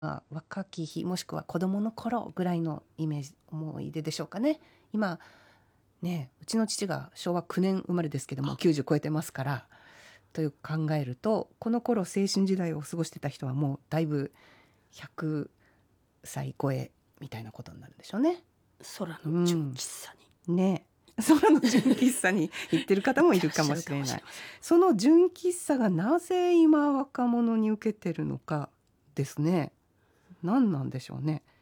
若き日もしくは子供の頃ぐらいのイメージ思い出でしょうかね。今ね、うちの父が昭和9年生まれですけども90超えてますからという考えると、この頃青春時代を過ごしてた人はもうだいぶ100歳超えみたいなことになるんでしょうね。 空の純喫茶に、 ね、空の純喫茶に行ってる方もいるかもしれない。その純喫茶がなぜ今若者に受けてるのかですね。何なんでしょうね。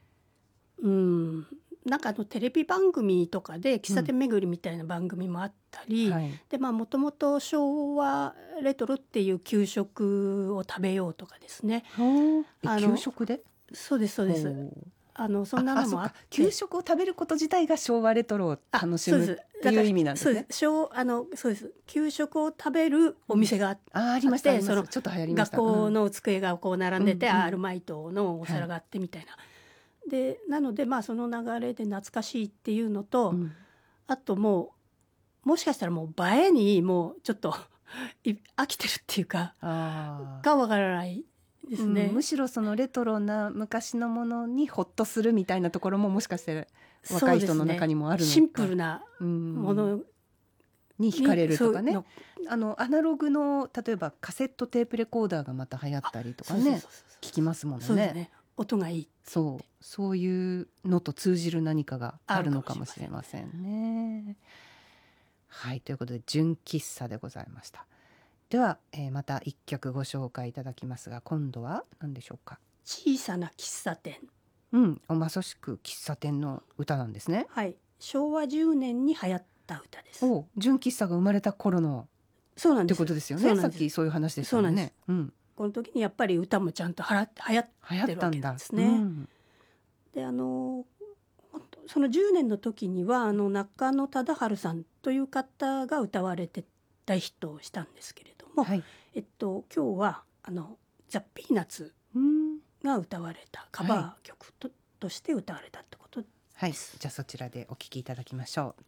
なんかテレビ番組とかで喫茶店巡りみたいな番組もあったり、でもともと昭和レトロっていう給食を食べようとかですね。 給食で？ そうですそうです。そんなのもあって、 給食を食べること自体が昭和レトロを楽しむっていう意味なんですね。 そうです。給食を食べるお店があって、 ありました。ちょっと流行りました。 学校の机がこう並んでて、アルバイトのお皿があってみたいな。でなのでその流れで懐かしいっていうのと、あともしかしたらもう映えにもうちょっと飽きてるっていうかがわからないですね。 むしろそのレトロな昔のものにホッとするみたいなところももしかして若い人の中にもあるのか。 シンプルなものに惹かれるとかね。アナログの例えばカセットテープレコーダーがまた流行ったりとかね、聞きますもんね。 そうですね。音がいい。 そういうのと通じる何かがあるのかもしれませんね。はい、ということで純喫茶でございました。では、また一曲ご紹介いただきますが、今度は何でしょうか。 小さな喫茶店。 まさしく喫茶店の歌なんですね。 はい、昭和10年に流行った歌です。 純喫茶が生まれた頃のってことですよね。さっきそういう話でしたよね。 この時にやっぱり歌もちゃんと流行ってるわけなんですね。でその10年の時には中野忠治さんという方が歌われて大ヒットしたんですけれども、今日はザ・ピーナッツが歌われたカバー曲として歌われたってことです。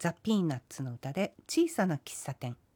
じゃあそちらでお聴きいただきましょう。ザ・ピーナッツの歌で小さな喫茶店。